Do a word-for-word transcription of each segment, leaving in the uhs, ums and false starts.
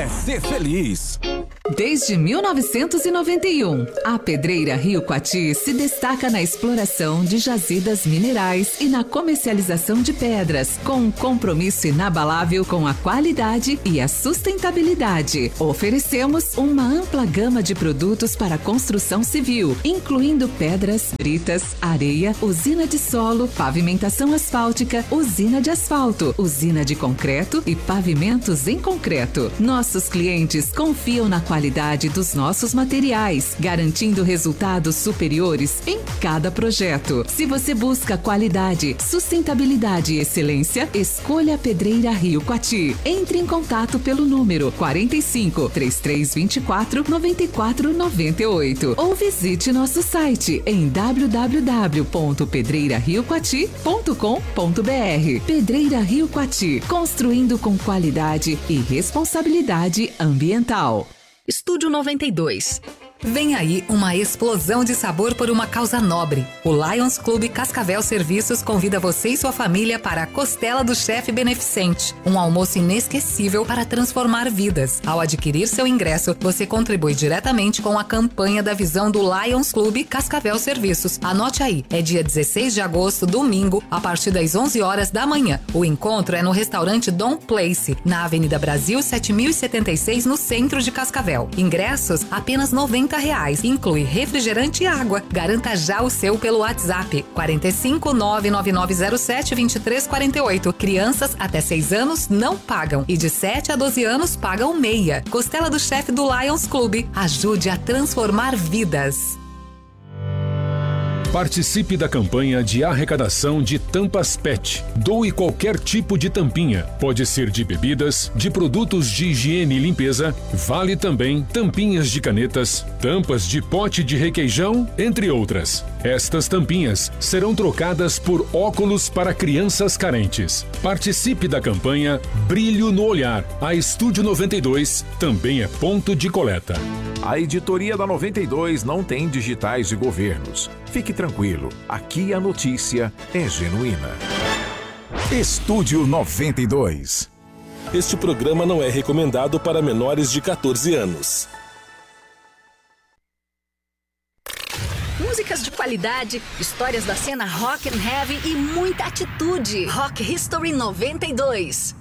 é ser feliz. Desde mil novecentos e noventa e um, a Pedreira Rio Quati se destaca na exploração de jazidas minerais e na comercialização de pedras, com um compromisso inabalável com a qualidade e a sustentabilidade. Oferecemos uma ampla gama de produtos para construção civil, incluindo pedras, britas, areia, usina de solo, pavimentação asfáltica, usina de asfalto, usina de concreto e pavimentos em concreto. Nossos clientes confiam na qualidade dos nossos materiais, garantindo resultados superiores em cada projeto. Se você busca qualidade, sustentabilidade e excelência, escolha a Pedreira Rio Quati. Entre em contato pelo número quarenta e cinco, trinta e três vinte e quatro, noventa e quatro noventa e oito ou visite nosso site em w w w ponto pedreira rio quati ponto com ponto b r. Pedreira Rio Quati, construindo com qualidade e responsabilidade ambiental. Estúdio noventa e dois. Vem aí uma explosão de sabor por uma causa nobre. O Lions Clube Cascavel Serviços convida você e sua família para a Costela do Chefe Beneficente, um almoço inesquecível para transformar vidas. Ao adquirir seu ingresso, você contribui diretamente com a campanha da visão do Lions Clube Cascavel Serviços. Anote aí, é dia dezesseis de agosto, domingo, a partir das onze horas da manhã. O encontro é no restaurante Dom Place, na Avenida Brasil sete mil e setenta e seis, no centro de Cascavel. Ingressos apenas noventa reais. Inclui refrigerante e água. Garanta já o seu pelo WhatsApp quarenta e cinco, nove nove nove zero sete, vinte e três quarenta e oito. Crianças até seis anos não pagam e de sete a doze anos pagam meia. Costela do Chefe do Lions Clube. Ajude a transformar vidas. Participe da campanha de arrecadação de tampas P E T. Doe qualquer tipo de tampinha. Pode ser de bebidas, de produtos de higiene e limpeza. Vale também tampinhas de canetas, tampas de pote de requeijão, entre outras. Estas tampinhas serão trocadas por óculos para crianças carentes. Participe da campanha Brilho no Olhar. A Estúdio noventa e dois também é ponto de coleta. A editoria da noventa e dois não tem digitais de governos. Fique tranquilo, aqui a notícia é genuína. Estúdio noventa e dois. Este programa não é recomendado para menores de catorze anos. Músicas de qualidade, histórias da cena rock and heavy e muita atitude. Rock History noventa e dois.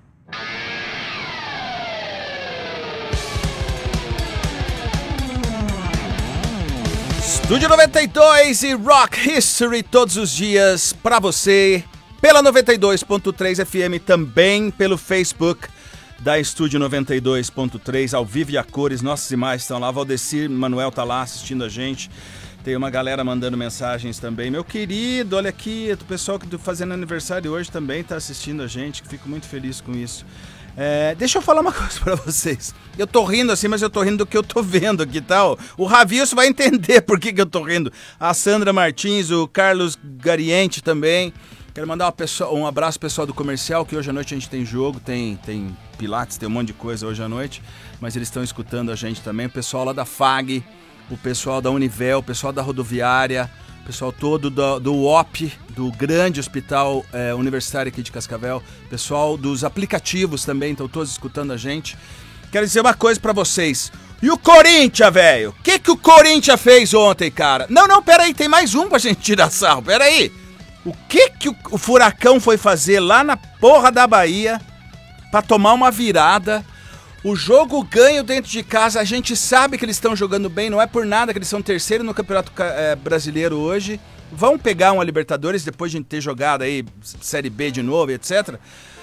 Estúdio noventa e dois e Rock History todos os dias pra você, pela noventa e dois ponto três F M, também pelo Facebook da Estúdio noventa e dois ponto três, ao vivo e a cores. Nossas imagens estão lá, Valdecir Manuel tá lá assistindo a gente. Tem uma galera mandando mensagens também. Meu querido, olha aqui, o pessoal que tá fazendo aniversário hoje também tá assistindo a gente, fico muito feliz com isso. É, deixa eu falar uma coisa pra vocês. Eu tô rindo assim, mas eu tô rindo do que eu tô vendo aqui, tá? O Ravilso vai entender por que que eu tô rindo. A Sandra Martins, o Carlos Gariente também. Quero mandar uma pessoa, um abraço pro pessoal do comercial, que hoje à noite a gente tem jogo, tem, tem pilates, tem um monte de coisa hoje à noite. Mas eles estão escutando a gente também. O pessoal lá da F A G, o pessoal da Univel, o pessoal da rodoviária, o pessoal todo do, do U O P, do grande hospital é, universitário aqui de Cascavel, pessoal dos aplicativos também, estão todos escutando a gente. Quero dizer uma coisa pra vocês. E o Corinthians, velho? O que que o Corinthians fez ontem, cara? Não, não, peraí, tem mais um pra gente tirar sarro, peraí. O que que o, o Furacão foi fazer lá na porra da Bahia pra tomar uma virada? O jogo ganho dentro de casa, a gente sabe que eles estão jogando bem, não é por nada que eles são terceiro no Campeonato é, Brasileiro hoje. Vão pegar uma Libertadores depois de ter jogado aí Série B de novo, etcétera.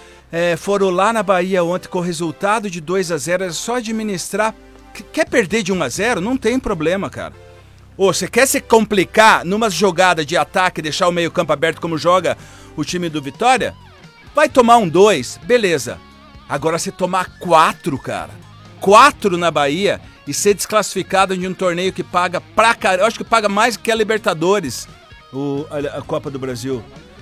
É, foram lá na Bahia ontem com o resultado de dois a zero, é só administrar. Quer perder de um a zero? Não tem problema, cara. Ou você quer se complicar numa jogada de ataque, deixar o meio campo aberto como joga o time do Vitória? Vai tomar um dois, beleza. Agora você tomar quatro, cara, quatro na Bahia e ser desclassificado de um torneio que paga pra caramba, eu acho que paga mais que a Libertadores, o, a, a Copa do Brasil.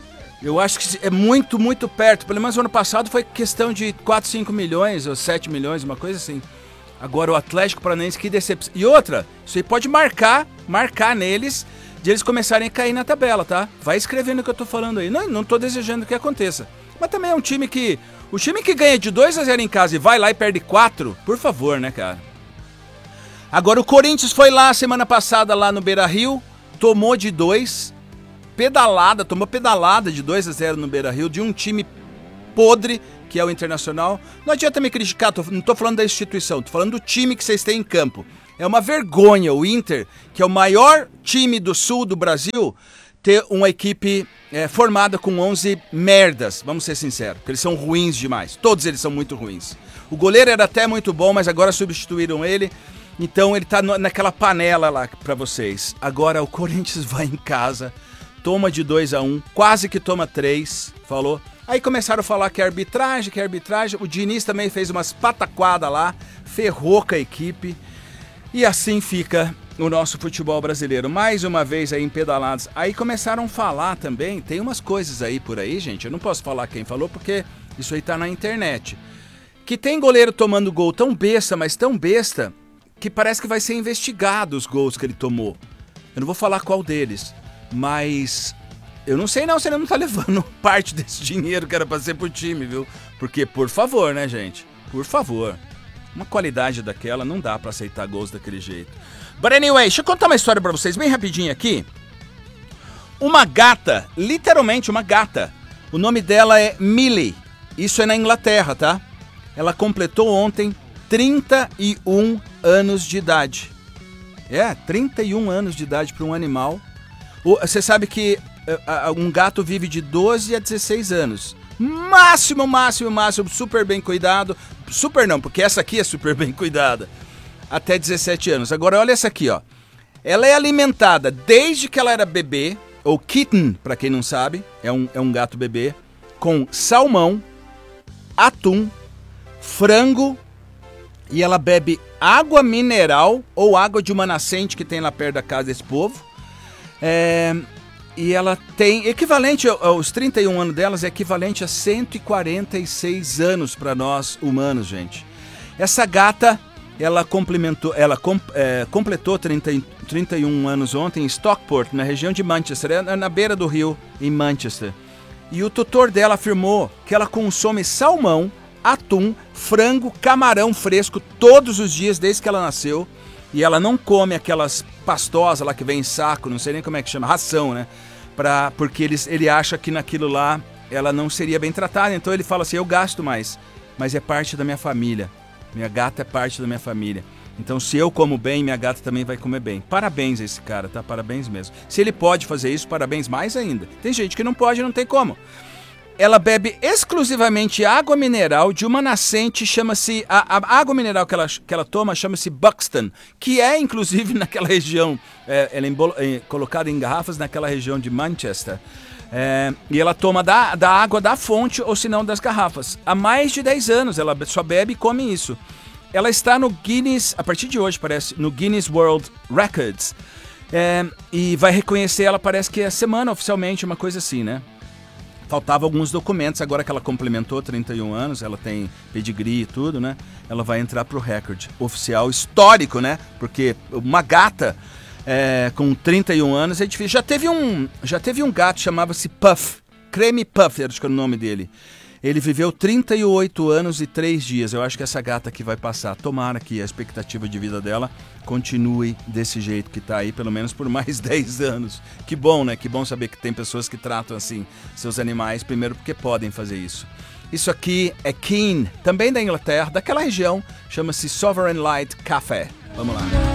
Eu acho que é muito, muito perto. Pelo menos no ano passado foi questão de quatro, cinco milhões ou sete milhões, uma coisa assim. Agora o Atlético Paranaense, que decepção. E outra, isso aí pode marcar, marcar neles, de eles começarem a cair na tabela, tá? Vai escrevendo o que eu tô falando aí. Não, não tô desejando que aconteça. Mas também é um time que O time que ganha de dois a zero em casa e vai lá e perde quatro, por favor, né, cara? Agora o Corinthians foi lá semana passada lá no Beira-Rio, tomou de dois, pedalada, tomou pedalada de dois a zero no Beira-Rio de um time podre, que é o Internacional. Não adianta me criticar, tô, não tô falando da instituição, tô falando do time que vocês têm em campo. É uma vergonha o Inter, que é o maior time do sul do Brasil, ter uma equipe é, formada com onze merdas, vamos ser sinceros, porque eles são ruins demais, todos eles são muito ruins. O goleiro era até muito bom, mas agora substituíram ele, então ele tá no, naquela panela lá pra vocês. Agora o Corinthians vai em casa, toma de dois a um, quase que toma três, falou? Aí começaram a falar que é arbitragem, que é arbitragem, o Diniz também fez umas pataquadas lá, ferrou com a equipe, e assim fica o nosso futebol brasileiro, mais uma vez aí empedalados. Aí começaram a falar também, tem umas coisas aí por aí, gente, eu não posso falar quem falou porque isso aí tá na internet, que tem goleiro tomando gol tão besta, mas tão besta, que parece que vai ser investigado os gols que ele tomou. Eu não vou falar qual deles, mas eu não sei não se ele não tá levando parte desse dinheiro que era pra ser pro time, viu? Porque, por favor, né, gente? Por favor. Uma qualidade daquela, não dá pra aceitar gols daquele jeito. But anyway, deixa eu contar uma história pra vocês bem rapidinho aqui. Uma gata, literalmente uma gata, o nome dela é Millie. Isso é na Inglaterra, tá? Ela completou ontem trinta e um anos de idade. É, trinta e um anos de idade para um animal. Você sabe que uh, um gato vive de doze a dezesseis anos. Máximo, máximo, máximo, super bem cuidado. Super não, porque essa aqui é super bem cuidada. Até dezessete anos. Agora olha essa aqui, ó. Ela é alimentada desde que ela era bebê, ou kitten, para quem não sabe, é um, é um gato bebê, com salmão, atum, frango, e ela bebe água mineral ou água de uma nascente que tem lá perto da casa desse povo. É, e ela tem equivalente aos trinta e um anos delas, é equivalente a cento e quarenta e seis anos para nós humanos, gente. Essa gata, ela complementou, ela com, é, completou trinta, trinta e um anos ontem em Stockport, na região de Manchester, é na beira do rio, em Manchester. E o tutor dela afirmou que ela consome salmão, atum, frango, camarão fresco todos os dias desde que ela nasceu. E ela não come aquelas pastosas lá que vem em saco, não sei nem como é que chama, ração, né? Pra, porque eles, ele acha que naquilo lá ela não seria bem tratada. Então ele fala assim, eu gasto mais, mas é parte da minha família. Minha gata é parte da minha família. Então se eu como bem, minha gata também vai comer bem. Parabéns a esse cara, tá? Parabéns mesmo. Se ele pode fazer isso, parabéns mais ainda. Tem gente que não pode, não tem como. Ela bebe exclusivamente água mineral de uma nascente, chama-se... A, a água mineral que ela, que ela toma chama-se Buxton, que é, inclusive, naquela região... É, ela é, embolo, é colocada em garrafas naquela região de Manchester. É, e ela toma da, da água da fonte, ou se não das garrafas. Há mais de dez anos ela só bebe e come isso. Ela está no Guinness, a partir de hoje parece, no Guinness World Records. É, e vai reconhecer ela, parece que é semana oficialmente, uma coisa assim, né? Faltavam alguns documentos, agora que ela complementou trinta e um anos, ela tem pedigree e tudo, né? Ela vai entrar pro recorde oficial histórico, né? Porque uma gata é, com trinta e um anos é difícil. Já teve um, já teve um gato, chamava-se Puff, Creme Puff, acho que era o nome dele. Ele viveu trinta e oito anos e três dias. Eu acho que essa gata aqui vai passar. Tomara que a expectativa de vida dela continue desse jeito que tá aí, pelo menos por mais dez anos. Que bom, né? Que bom saber que tem pessoas que tratam assim seus animais, primeiro porque podem fazer isso. Isso aqui é Keene, também da Inglaterra, daquela região, chama-se Sovereign Light Café. Vamos lá.